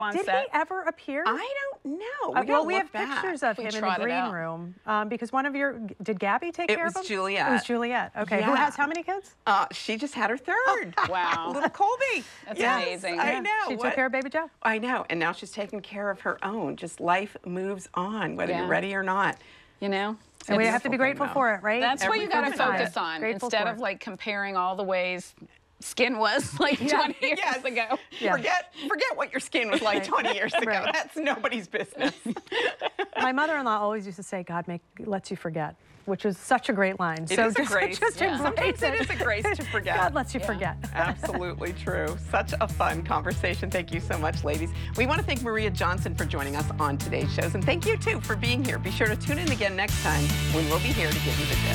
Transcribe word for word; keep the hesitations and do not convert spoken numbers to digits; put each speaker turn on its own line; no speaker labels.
on
Did
set.
he ever appear?
I don't know.
Uh,
We
well,
gotta
we
look
have
back.
pictures of
We
him in the
trotted
green
out.
room um, because one of your, did Gabby take
It
care
was
of him?
Juliet.
It was Juliet. Okay. Who
Yeah.
has how many kids?
Uh, she just had her third.
Wow.
Little Colby.
That's
Yes,
amazing.
I
Yeah.
know.
She
What-
took care of baby Joe.
I know. And now she's taking care of her own. Just life moves on, whether
Yeah.
you're ready or not.
You know?
And we
It's-
have to be
beautiful
grateful
thing,
for it, right?
That's what
Every
you got to
time.
focus on
Grateful
instead
for
of
it.
like comparing all the ways skin was like twenty years
Yes.
ago.
Yeah.
Forget, forget what your skin was like twenty years ago.
Right.
That's nobody's business.
My mother-in-law always used to say, God make, lets you forget, which is such a great line.
It
so
is a
just,
grace.
just
Yeah.
embrace
Sometimes it is a grace to forget.
God lets you
Yeah.
forget.
Absolutely true. Such a fun conversation. Thank you so much, ladies. We want to thank Maria Johnson for joining us on today's shows. And thank you, too, for being here. Be sure to tune in again next time when we'll be here to give you the gist.